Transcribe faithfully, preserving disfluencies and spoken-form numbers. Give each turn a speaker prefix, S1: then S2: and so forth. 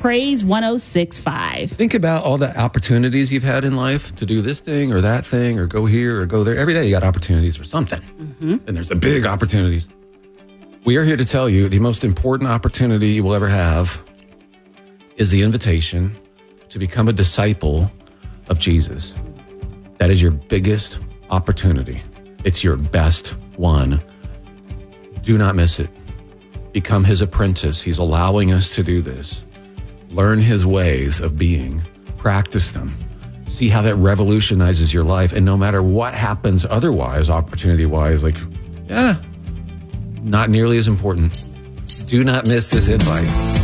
S1: Praise one oh six point five.
S2: Think about all the opportunities you've had in life to do this thing or that thing or go here or go there. Every day you got opportunities for something. Mm-hmm. And there's a big opportunities. We are here to tell you the most important opportunity you will ever have is the invitation to become a disciple of Jesus. That is your biggest opportunity. It's your best one. Do not miss it. Become his apprentice. He's allowing us to do this. Learn his ways of being. Practice them. See how that revolutionizes your life. And no matter what happens otherwise, opportunity-wise, like, yeah, not nearly as important. Do not miss this invite.